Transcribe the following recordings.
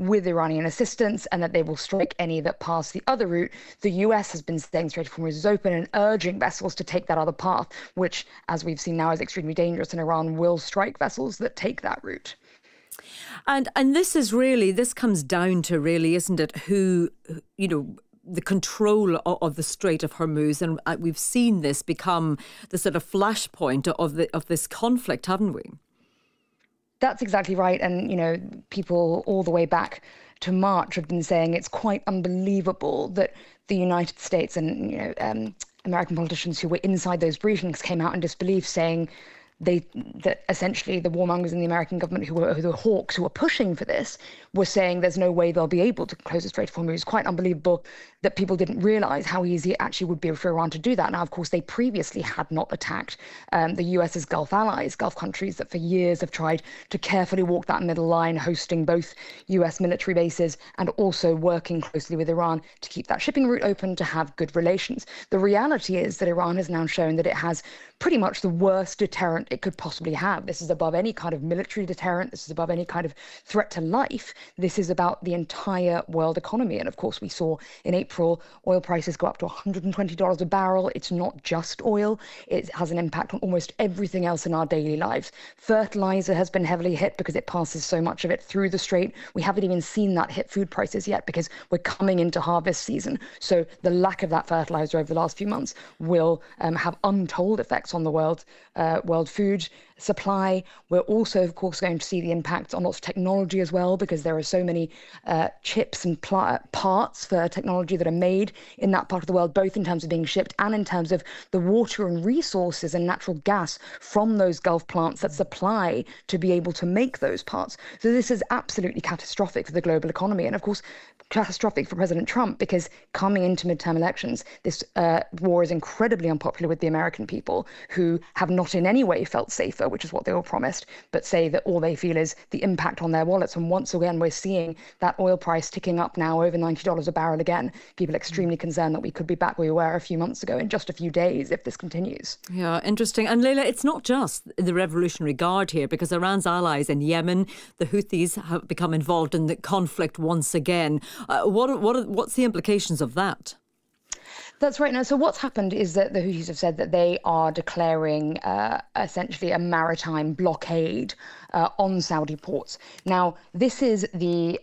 with Iranian assistance, and that they will strike any that pass the other route. The US has been saying Strait of Hormuz is open and urging vessels to take that other path, which, as we've seen now, is extremely dangerous, and Iran will strike vessels that take that route. And this comes down to, really, isn't it, the control of the Strait of Hormuz, and we've seen this become the sort of flashpoint of this conflict, haven't we? That's exactly right. And, people all the way back to March have been saying it's quite unbelievable that the United States and, American politicians who were inside those briefings came out in disbelief, saying that essentially the warmongers in the American government, who were the hawks who were pushing for this, were saying there's no way they'll be able to close the Strait of Hormuz. Quite unbelievable that people didn't realize how easy it actually would be for Iran to do that. Now, of course, they previously had not attacked the US's Gulf allies, Gulf countries that for years have tried to carefully walk that middle line, hosting both US military bases and also working closely with Iran to keep that shipping route open, to have good relations. The reality is that Iran has now shown that it has pretty much the worst deterrent it could possibly have. This is above any kind of military deterrent. This is above any kind of threat to life. This is about the entire world economy. And of course, we saw in April oil prices go up to $120 a barrel. It's not just oil. It has an impact on almost everything else in our daily lives. Fertilizer has been heavily hit because it passes so much of it through the strait. We haven't even seen that hit food prices yet because we're coming into harvest season. So the lack of that fertilizer over the last few months will have untold effects on the world food supply. We're also, of course, going to see the impact on lots of technology as well, because there are so many chips and parts for technology that are made in that part of the world, both in terms of being shipped and in terms of the water and resources and natural gas from those Gulf plants that supply to be able to make those parts. So this is absolutely catastrophic for the global economy, and of course catastrophic for President Trump, because coming into midterm elections, this war is incredibly unpopular with the American people, who have not in any way felt safer, which is what they all promised, but say that all they feel is the impact on their wallets. And once again, we're seeing that oil price ticking up now over $90 a barrel again. People extremely concerned that we could be back where we were a few months ago in just a few days if this continues. Yeah, interesting. And Leila, it's not just the Revolutionary Guard here, because Iran's allies in Yemen, the Houthis, have become involved in the conflict once again. What's the implications of that? That's right. Now, so what's happened is that the Houthis have said that they are declaring essentially a maritime blockade on Saudi ports. Now, this is the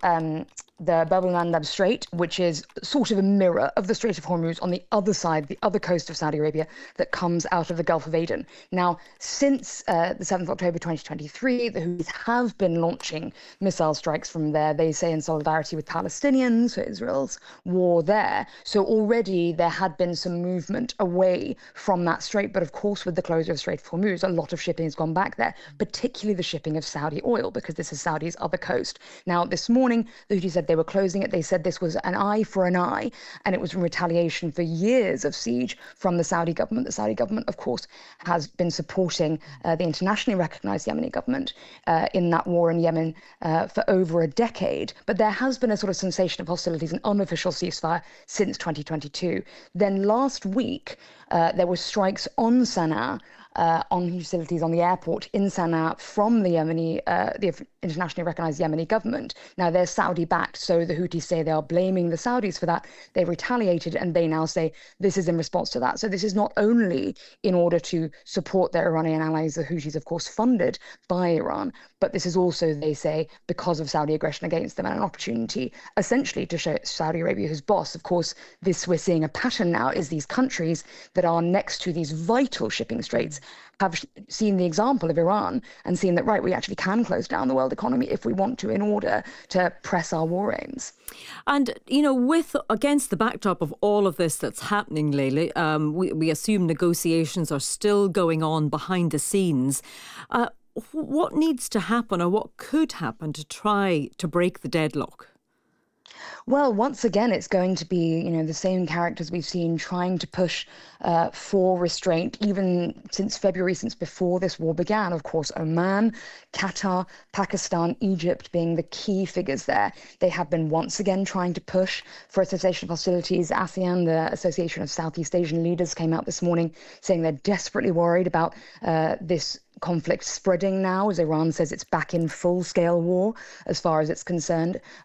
Bab el-Mandab Strait, which is sort of a mirror of the Strait of Hormuz on the other side, the other coast of Saudi Arabia that comes out of the Gulf of Aden. Now, since the 7th of October 2023, the Houthis have been launching missile strikes from there, they say in solidarity with Palestinians for Israel's war there. So already there had been some movement away from that strait. But of course, with the closure of the Strait of Hormuz, a lot of shipping has gone back there, particularly the shipping of Saudi oil, because this is Saudi's other coast. Now, this morning, the Houthis said they were closing it. They said this was an eye for an eye, and it was in retaliation for years of siege from the Saudi government. The Saudi government, of course, has been supporting the internationally recognized Yemeni government in that war in Yemen for over a decade. But there has been a sort of cessation of hostilities, an unofficial ceasefire since 2022. Then last week, there were strikes on Sana'a, on facilities on the airport in Sana'a from the Yemeni, the internationally recognized Yemeni government. Now, they're Saudi-backed, so the Houthis say they are blaming the Saudis for that. They retaliated, and they now say this is in response to that. So this is not only in order to support their Iranian allies, the Houthis, of course, funded by Iran, but this is also, they say, because of Saudi aggression against them, and an opportunity essentially to show Saudi Arabia who's boss. Of course, this, we're seeing a pattern now, is these countries that are next to these vital shipping straits have seen the example of Iran and seen that, right, we actually can close down the world economy if we want to, in order to press our war aims. And, against the backdrop of all of this that's happening, Leila, we assume negotiations are still going on behind the scenes. What needs to happen, or what could happen, to try to break the deadlock? Well, once again, it's going to be, the same characters we've seen trying to push for restraint, even since February, since before this war began. Of course, Oman, Qatar, Pakistan, Egypt being the key figures there. They have been once again trying to push for a cessation of hostilities. ASEAN, the Association of Southeast Asian Leaders, came out this morning saying they're desperately worried about this conflict spreading now, as Iran says it's back in full-scale war as far as it's concerned.